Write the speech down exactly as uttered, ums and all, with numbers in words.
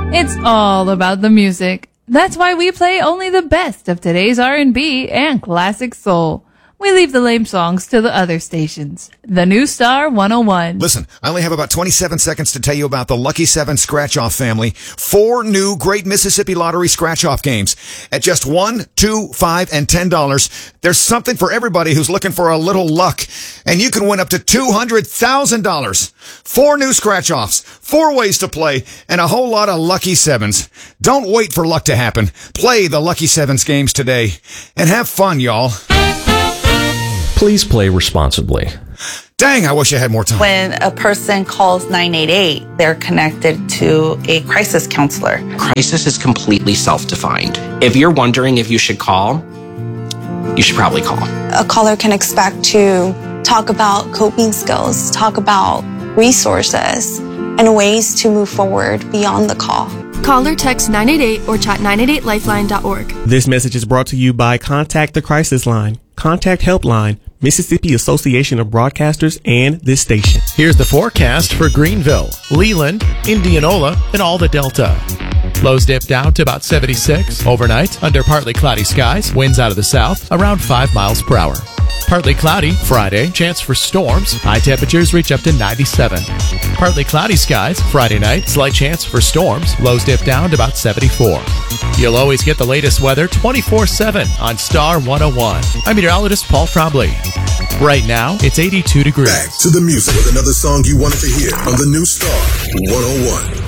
It's all about the music. That's why we play only the best of today's R and B and classic soul. We leave the lame songs to the other stations. The New Star one oh one. Listen, I only have about twenty-seven seconds to tell you about the Lucky seven Scratch-Off family. Four new Great Mississippi Lottery Scratch-Off games. At just one, two, five, and ten dollars, there's something for everybody who's looking for a little luck. And you can win up to two hundred thousand dollars. Four new Scratch-Offs, four ways to play, and a whole lot of Lucky sevens. Don't wait for luck to happen. Play the Lucky sevens games today. And have fun, y'all. Please play responsibly. Dang, I wish I had more time. When a person calls nine eight eight, they're connected to a crisis counselor. Crisis is completely self-defined. If you're wondering if you should call, you should probably call. A caller can expect to talk about coping skills, talk about resources, and ways to move forward beyond the call. Call or text nine eight eight or chat nine eight eight lifeline dot org. This message is brought to you by Contact the Crisis Line, Contact Helpline, Mississippi Association of Broadcasters, and this station. Here's the forecast for Greenville, Leland, Indianola, and all the Delta. Lows dip down to about seventy-six. Overnight, under partly cloudy skies, winds out of the south, around five miles per hour. Partly cloudy Friday, chance for storms. High temperatures reach up to ninety-seven. Partly cloudy skies Friday night, slight chance for storms. Lows dip down to about seventy-four. You'll always get the latest weather twenty-four seven on Star one oh one. I'm meteorologist Paul Trombley. Right now, it's eighty-two degrees. Back to the music with another song you wanted to hear on the New Star one oh one.